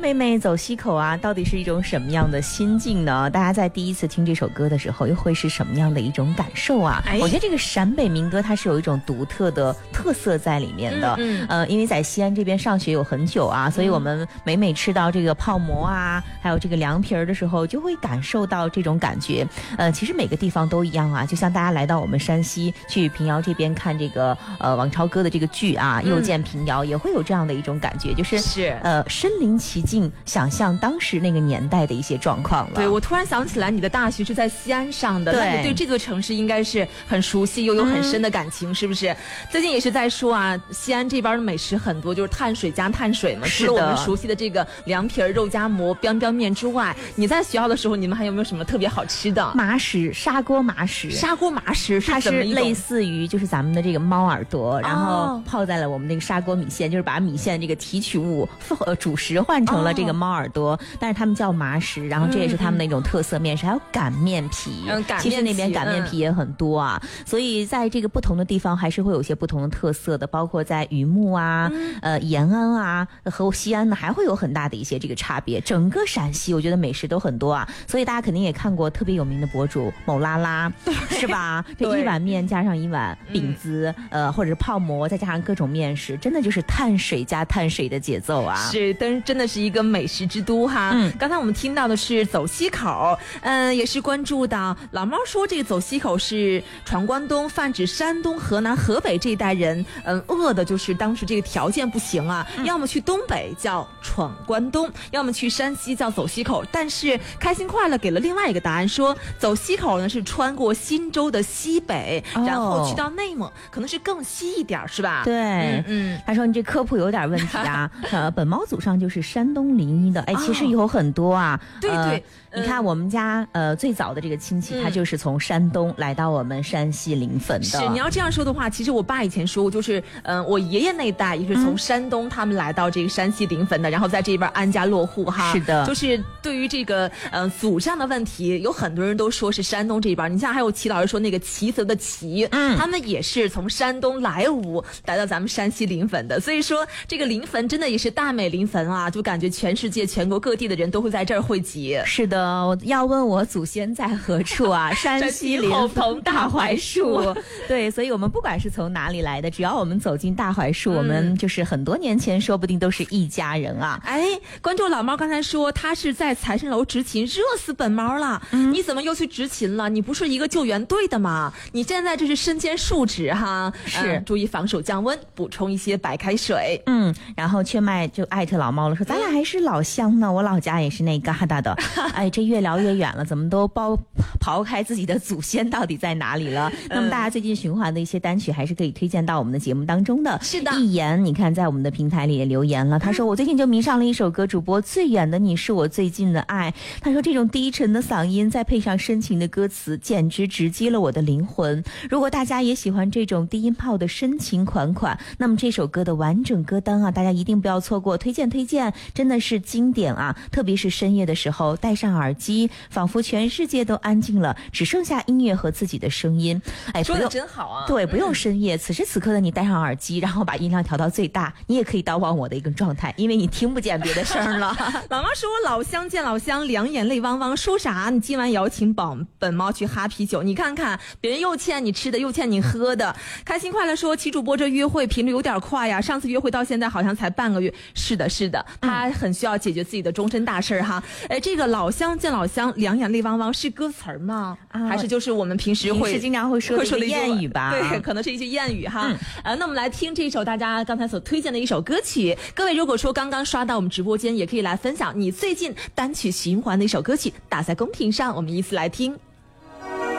妹妹走西口啊，到底是一种什么样的心境呢？大家在第一次听这首歌的时候，又会是什么样的一种感受啊？我觉得这个陕北民歌它是有一种独特的特色在里面的。因为在西安这边上学有很久啊，所以我们每吃到这个泡馍啊，还有这个凉皮儿的时候，就会感受到这种感觉。其实每个地方都一样啊，就像大家来到我们山西去平遥这边看这个王超歌的这个剧啊，又见平遥，也会有这样的一种感觉，就是身临其境，想象当时那个年代的一些状况了。 对，我突然想起来，你的大学是在西安上的，那你对这座城市应该是很熟悉，又有很深的感情，是不是？最近也是在说啊，西安这边的美食很多，就是碳水加碳水嘛。除了我们熟悉的这个凉皮儿、肉夹馍、biang面之外，你在学校的时候，你们还有没有什么特别好吃的？ 麻食，砂锅麻食。 砂锅麻食是怎么一种？ 它是类似于就是咱们的这个猫耳朵，然后泡在了我们那个砂锅米线，就是把米线这个提取物主食换成了这个猫耳朵，但是他们叫麻食，然后这也是他们的一种特色面食，还有擀面皮。其实那边擀面皮也很多啊，所以在这个不同的地方还是会有一些不同的特色的，包括在榆木啊、延安啊和西安呢，还会有很大的一些这个差别。整个陕西我觉得美食都很多啊，所以大家肯定也看过特别有名的博主某拉拉，是吧？这一碗面加上一碗饼子，或者是泡馍，再加上各种面食，真的就是碳水加碳水的节奏啊！ 是，真的是一个美食之都哈。刚才我们听到的是走西口，也是关注到老猫说这个走西口是闯关东，泛指山东、河南、河北这一带人，饿的就是当时这个条件不行啊，要么去东北叫闯关东，要么去山西叫走西口。但是开心快乐给了另外一个答案，说走西口呢是穿过忻州的西北，然后去到内蒙，可能是更西一点，是吧？ 对，他说你这科普有点问题啊。本毛祖上就是山东临沂的，其实有很多啊。 对。 你看我们家最早的这个亲戚，他就是从山东来到我们山西临汾的。 是，你要这样说的话，其实我爸以前说，就是我爷爷那一代也是从山东他们来到这个山西临汾的，然后在这边安家落户哈。 是的， 就是对于这个祖上的问题，有很多人都说是山东这边。你像还有齐老师说那个齐泽的齐，他们也是从山东莱芜来到咱们山西临汾的。所以说这个临汾真的也是大美临汾啊，就感觉全世界全国各地的人都会在这儿汇集。 是的。要问我祖先在何处啊？山西临汾大槐树。对，所以我们不管是从哪里来的，只要我们走进大槐树，我们就是很多年前说不定都是一家人啊。 关注老猫刚才说他是在财神楼执勤，热死本猫了。你怎么又去执勤了？你不是一个救援队的吗？你现在这是身兼数职哈。是，注意防暑降温，补充一些白开水。 然后雀麦就艾特老猫了，说咱俩还是老乡呢，我老家也是那疙瘩的。这越聊越远了，怎么都刨开自己的祖先到底在哪里了？那么大家最近循环的一些单曲还是可以推荐到我们的节目当中的。 是的， 一言你看在我们的平台里也留言了，他说我最近就迷上了一首歌，主播最远的你是我最近的爱。他说这种低沉的嗓音再配上深情的歌词，简直直击了我的灵魂。如果大家也喜欢这种低音炮的深情款款，那么这首歌的完整歌单啊，大家一定不要错过，推荐，真的是经典啊！特别是深夜的时候，戴上耳机，仿佛全世界都安静了，只剩下音乐和自己的声音。 说的真好啊！ 对，不用深夜，此时此刻的你戴上耳机，然后把音量调到最大，你也可以到忘我的一个状态，因为你听不见别的声了。 老妈说老乡见老乡，两眼泪汪汪，说啥？你今晚邀请本猫去哈啤酒，你看看别人又欠你吃的，又欠你喝的。开心快乐说齐主播这约会频率有点快呀，上次约会到现在好像才半个月。是的，他很需要解决自己的终身大事哈。这个老乡见老乡，两眼泪汪汪是歌词吗？还是就是我们平时经常会说的谚语吧？ 对，可能是一些谚语哈。那我们来听这一首大家刚才所推荐的一首歌曲。各位如果说刚刚刷到我们直播间，也可以来分享你最近单曲循环的一首歌曲，打在公屏上，我们依次来听。